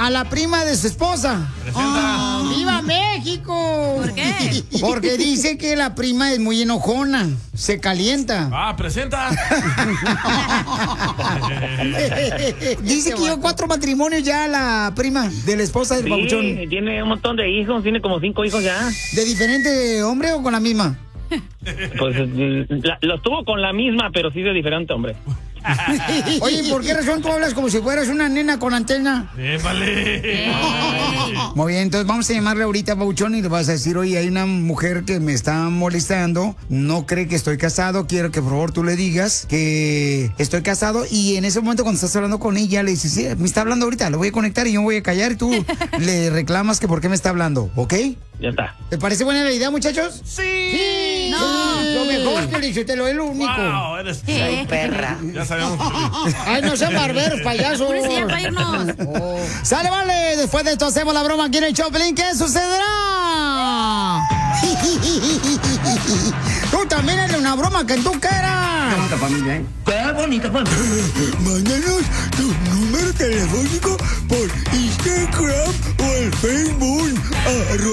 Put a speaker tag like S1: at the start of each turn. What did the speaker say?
S1: a la prima de su esposa. ¡Viva México!
S2: ¿Por qué?
S1: Porque dice que la prima es muy enojona, se calienta.
S3: Presenta.
S1: Dice que lleva 4 matrimonios ya la prima de la esposa del babuchón.
S4: Tiene un montón de hijos, tiene como 5 hijos ya.
S1: ¿De diferente hombre o con la misma?
S4: Pues los tuvo con la misma, pero sí de diferente hombre.
S1: Oye, ¿por qué razón tú hablas como si fueras una nena con antena?
S3: ¡Épale!
S1: Muy bien, entonces vamos a llamarle ahorita a Pabuchón y le vas a decir, oye, hay una mujer que me está molestando, no cree que estoy casado, quiero que por favor tú le digas que estoy casado, y en ese momento cuando estás hablando con ella le dices, sí, me está hablando ahorita, lo voy a conectar y yo me voy a callar y tú le reclamas que por qué me está hablando, ¿ok?
S4: Ya está.
S1: ¿Te parece buena la idea, muchachos?
S3: ¡Sí!
S2: No.
S1: Lo mejor que le hice, te lo es lo único.
S3: ¡Wow! Eres
S2: Sí.
S5: Perra.
S3: Ya sabemos.
S1: Ay, no sean barberos, payasos.
S2: Puro ya para irnos.
S1: Sale, vale. Después de esto hacemos la broma aquí en el Choplin. ¿Qué sucederá? Tú también eres una broma que tú quieras.
S5: Bonita familia, ¿eh? Qué bonita familia.
S1: Mándanos tu número telefónico por Instagram